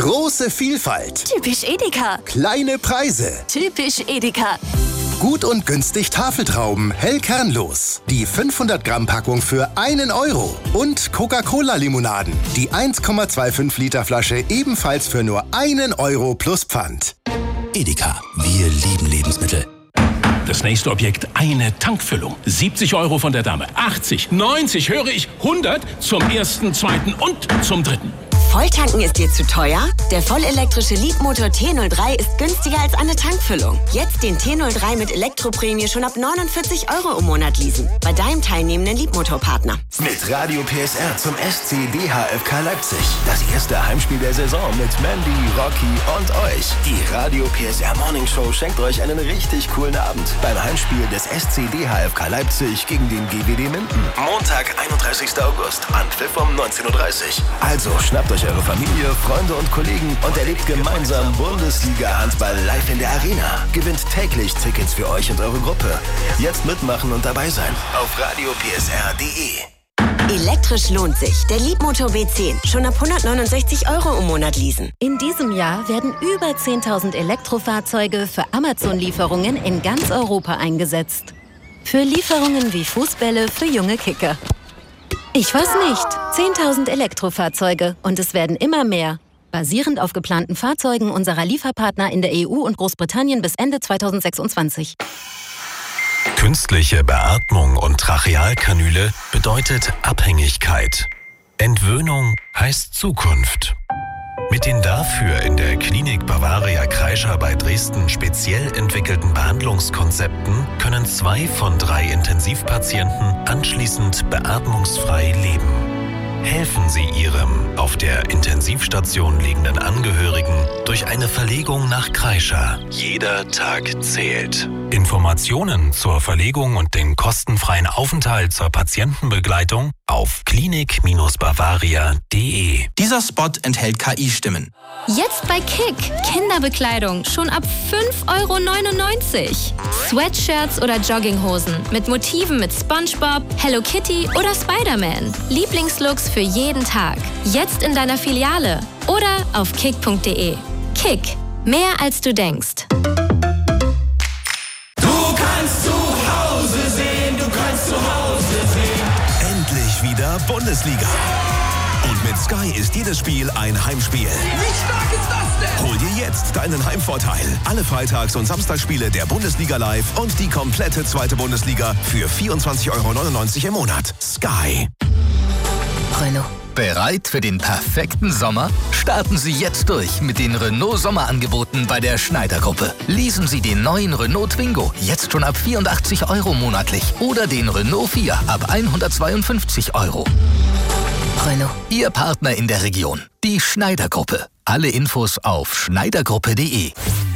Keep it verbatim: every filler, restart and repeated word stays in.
Große Vielfalt. Typisch Edeka. Kleine Preise. Typisch Edeka. Gut und günstig Tafeltrauben, hell kernlos. Die fünfhundert Gramm Packung für einen Euro. Und Coca-Cola-Limonaden. Die eins Komma fünfundzwanzig Liter Flasche ebenfalls für nur einen Euro plus Pfand. Edeka, wir lieben Lebensmittel. Das nächste Objekt, eine Tankfüllung. siebzig Euro von der Dame. achtzig, neunzig, höre ich, hundert zum ersten, zweiten und zum dritten. Volltanken ist dir zu teuer? Der vollelektrische Leapmotor T null drei ist günstiger als eine Tankfüllung. Jetzt den T null drei mit Elektroprämie schon ab neunundvierzig Euro im Monat leasen. Bei deinem teilnehmenden Leapmotor-Partner. Mit Radio P S R zum S C D H F K Leipzig. Das erste Heimspiel der Saison mit Mandy, Rocky und euch. Die Radio P S R Morning Show schenkt euch einen richtig coolen Abend beim Heimspiel des S C D H F K Leipzig gegen den G W D Minden. Montag, einunddreißigster August, Anpfiff um neunzehn Uhr dreißig. Also schnappt euch eure Familie, Freunde und Kollegen und erlebt gemeinsam Bundesliga-Handball live in der Arena. Gewinnt täglich Tickets für euch und eure Gruppe. Jetzt mitmachen und dabei sein auf radio p s r punkt d e. Elektrisch lohnt sich. Der Leapmotor B zehn. Schon ab hundertneunundsechzig Euro im Monat leasen. In diesem Jahr werden über zehntausend Elektrofahrzeuge für Amazon-Lieferungen in ganz Europa eingesetzt. Für Lieferungen wie Fußbälle für junge Kicker. Ich weiß nicht. zehntausend Elektrofahrzeuge und es werden immer mehr. Basierend auf geplanten Fahrzeugen unserer Lieferpartner in der E U und Großbritannien bis Ende zweitausendsechsundzwanzig. Künstliche Beatmung und Trachealkanüle bedeutet Abhängigkeit. Entwöhnung heißt Zukunft. Mit den dafür in der Klinik Bavaria Kreischer bei Dresden speziell entwickelten Behandlungskonzepten können zwei von drei Intensivpatienten anschließend beatmungsfrei leben. Helfen Sie Ihrem auf der Intensivstation liegenden Angehörigen durch eine Verlegung nach Kreischer. Jeder Tag zählt. Informationen zur Verlegung und den kostenfreien Aufenthalt zur Patientenbegleitung auf klinik Bavaria punkt de. Dieser Spot enthält K I-Stimmen. Jetzt bei Kick. Kinderbekleidung schon ab fünf Euro neunundneunzig. Sweatshirts oder Jogginghosen mit Motiven mit SpongeBob, Hello Kitty oder Spider-Man. Lieblingslooks für jeden Tag. Jetzt in deiner Filiale oder auf kick punkt de. Kick. Mehr als du denkst. Du kannst zu Hause sehen, du kannst zu Hause sehen. Endlich wieder Bundesliga. Und mit Sky ist jedes Spiel ein Heimspiel. Wie stark ist das denn? Hol dir jetzt deinen Heimvorteil. Alle Freitags- und Samstagsspiele der Bundesliga live und die komplette zweite Bundesliga für vierundzwanzig Euro neunundneunzig im Monat. Sky. Renault. Bereit für den perfekten Sommer? Starten Sie jetzt durch mit den Renault Sommerangeboten bei der Schneider Gruppe. Leasen Sie den neuen Renault Twingo jetzt schon ab vierundachtzig Euro monatlich oder den Renault vier ab hundertzweiundfünfzig Euro. Renault. Ihr Partner in der Region. Die Schneider Gruppe. Alle Infos auf schneidergruppe punkt de.